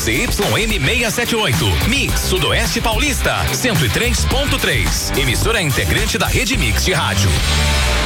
ZYM 678. Mix Sudoeste Paulista, 103.3. Emissora integrante da Rede Mix de Rádio.